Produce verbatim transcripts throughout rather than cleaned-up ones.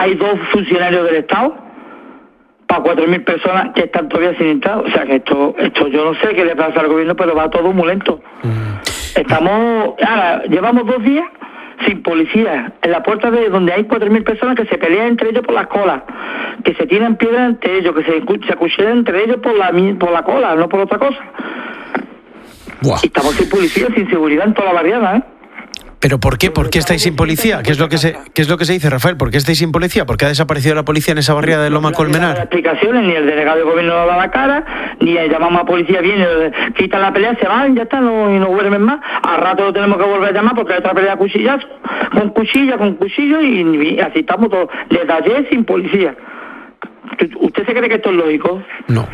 hay dos funcionarios del Estado para cuatro mil personas que están todavía sin entrar. O sea que esto, esto yo no sé qué le pasa al gobierno, pero va todo muy lento. Mm. Estamos, ahora, llevamos dos días sin policía, en la puerta de donde hay cuatro mil personas que se pelean entre ellos por las colas, que se tiran piedras entre ellos, que se, se acuchillan entre ellos por la, por la cola, no por otra cosa. Buah. Y estamos sin policía, sin seguridad en toda la barriada, ¿eh? ¿Pero por qué? ¿Por qué estáis sin policía? ¿Qué es lo que se, qué es lo que se dice, Rafael? ¿Por qué estáis sin policía? ¿Por qué ha desaparecido la policía en esa barriada de Loma Colmenar? No hay explicaciones, ni el delegado de gobierno no da la cara, ni llamamos a policía, viene, quitan la pelea, se van, ya está, no, y no vuelven más. Al rato lo tenemos que volver a llamar porque hay otra pelea a cuchillazo, con cuchilla, con cuchillo, y, y así estamos todos, desde ayer sin policía. ¿Usted se cree que esto es lógico? No.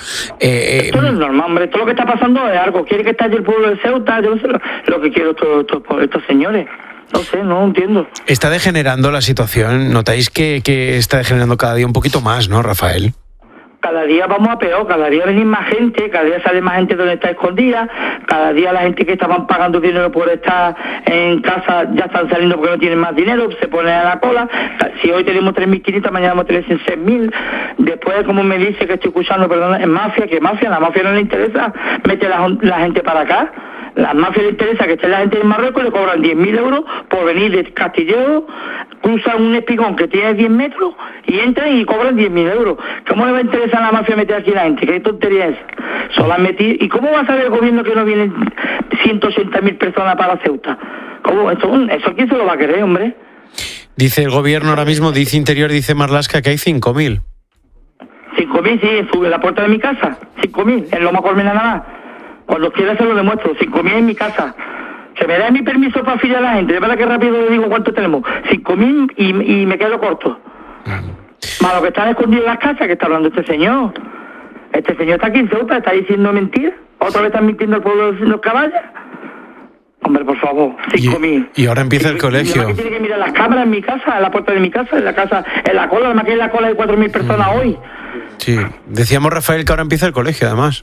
Eh, esto no es normal, hombre. Esto lo que está pasando es algo. ¿Quiere que estalle el pueblo de Ceuta? Yo no sé lo, lo que quiero estos, estos, estos señores. No sé, no entiendo. Está degenerando la situación. Notáis que, que está degenerando cada día un poquito más, ¿no, Rafael? Cada día vamos a peor, cada día venís más gente, cada día sale más gente donde está escondida, cada día la gente que estaban pagando dinero por estar en casa ya están saliendo porque no tienen más dinero, se ponen a la cola. Si hoy tenemos tres mil quinientos, mañana vamos a tener seis mil. Después, como me dice que estoy escuchando, perdón, es mafia, que mafia, la mafia no le interesa, mete la, la gente para acá. La mafia le interesa que esté la gente en Marruecos, le cobran diez mil euros por venir de Castillejo, cruzan un espigón que tiene diez metros y entran y cobran diez mil euros. ¿Cómo le va a interesar a la mafia meter aquí a la gente? ¿Qué tontería es? Solo han metido. ¿Y cómo va a saber el gobierno que no vienen ciento ochenta mil personas para Ceuta? ¿Cómo? ¿Eso, ¿Eso quién se lo va a querer, hombre? Dice el gobierno ahora mismo, dice Interior, dice Marlaska que hay cinco mil. cinco mil, sí, en la puerta de mi casa. cinco mil, en Loma Colmenar nada más. Cuando quiera se lo demuestro, cinco mil en mi casa. Se me da mi permiso para afiliar a la gente. De verdad que rápido le digo cuánto tenemos. cinco mil y, y me quedo corto. Uh-huh. Más lo que están escondidos en las casas, que está hablando este señor. Este señor está aquí en Ceuta, está diciendo mentiras. Otra vez están mintiendo al pueblo de los caballos. Hombre, por favor, cinco mil. Y, y ahora empieza el colegio. Y que tiene que mirar las cámaras en mi casa, en la puerta de mi casa, en la casa, en la cola, además que en la cola hay cuatro mil personas uh-huh. hoy. Sí, decíamos, Rafael, que ahora empieza el colegio, además.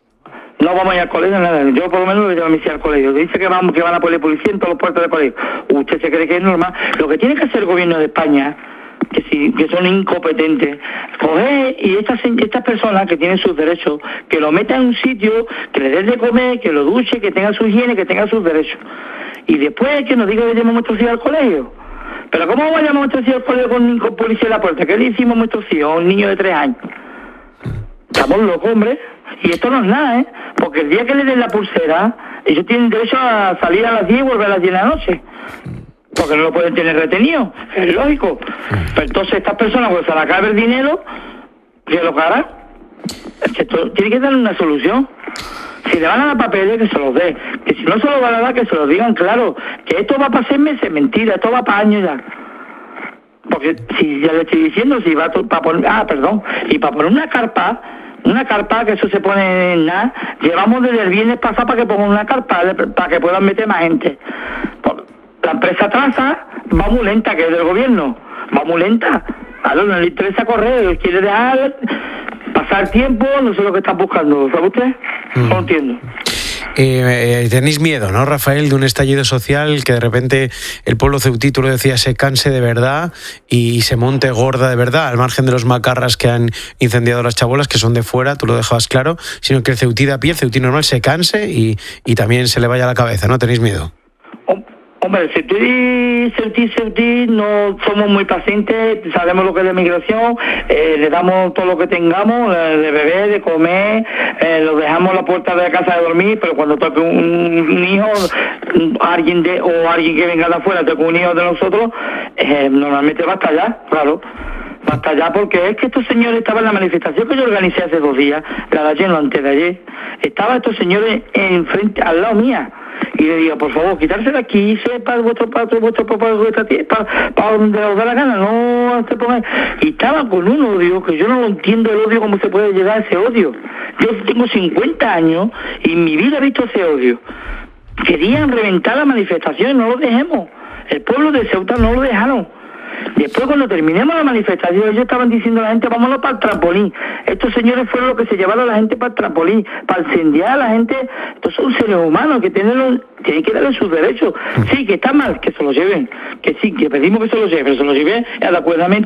No vamos a ir al colegio, nada. Yo por lo menos le llevo a mi hija al colegio. Dice que vamos, que van a poner policía en todos los puertos del colegio. ¿Usted se cree que es normal? Lo que tiene que hacer el gobierno de España, que sí, que son incompetentes, coger y estas estas personas que tienen sus derechos, que lo metan en un sitio, que le den de comer, que lo duche, que tengan su higiene, que tengan sus derechos. Y después que nos diga que llevamos a nuestros hijos al colegio. Pero ¿cómo vamos a llamar a nuestros hijos al colegio con, con policía en la puerta? ¿Qué le hicimos a nuestros hijos, a un niño de tres años? Estamos locos, hombre. Y esto no es nada, ¿eh? Porque el día que le den la pulsera, ellos tienen derecho a salir a las diez y volver a las diez de la noche. Porque no lo pueden tener retenido, es lógico. Pero entonces estas personas, cuando se les acabe el dinero, ¿qué lo harán? Es que esto tiene que darle una solución. Si le van a dar papeles, que se los dé. Que si no se los van a dar, que se los digan claro. Que esto va para seis meses, mentira, esto va para años ya. Porque si ya le estoy diciendo, si va para poner... Ah, perdón. Y para poner una carpa... Una carpa, que eso se pone en nada, llevamos desde el viernes pasado para que pongan una carpa, para que puedan meter más gente. La empresa Traza va muy lenta, que es del gobierno, va muy lenta. A no le interesa correr, quiere dejar pasar tiempo, no sé lo que están buscando, ¿sabe usted? Mm. No entiendo. Eh, eh, tenéis miedo, ¿no, Rafael, de un estallido social, que de repente el pueblo ceutí, tú lo decías, se canse de verdad y se monte gorda de verdad, al margen de los macarras que han incendiado las chabolas, que son de fuera, tú lo dejabas claro, sino que el ceutí de a pie, el ceutí normal, se canse y, y también se le vaya a la cabeza, ¿no? ¿Tenéis miedo? Hombre, si tú sentís, sentís, no somos muy pacientes, sabemos lo que es la migración, eh, le damos todo lo que tengamos, de beber, de comer, eh, lo dejamos a la puerta de la casa de dormir, pero cuando toque un, un hijo, alguien de o alguien que venga de afuera, toque un hijo de nosotros, eh, normalmente va hasta allá, claro. Hasta allá, porque es que estos señores estaban en la manifestación que yo organicé hace dos días, la de ayer, no antes de ayer, estaban estos señores enfrente, al lado mía. Y le digo, por favor, quitarse de aquí, sepa vuestro patio, vuestro papá, vuestra tía, para pa donde os da la gana, no se pongan. Y estaba con un odio, que yo no lo entiendo el odio, cómo se puede llegar a ese odio. Yo tengo cincuenta años y en mi vida he visto ese odio. Querían reventar la manifestación, no lo dejemos. El pueblo de Ceuta no lo dejaron. Después, cuando terminemos la manifestación, ellos estaban diciendo a la gente, vámonos para el trampolín. Estos señores fueron los que se llevaron a la gente para el trampolín, para incendiar a la gente. Estos son seres humanos que tienen, tienen que darle sus derechos. Sí, que está mal, que se los lleven. Que sí, que pedimos que se los lleven, pero se los lleven adecuadamente.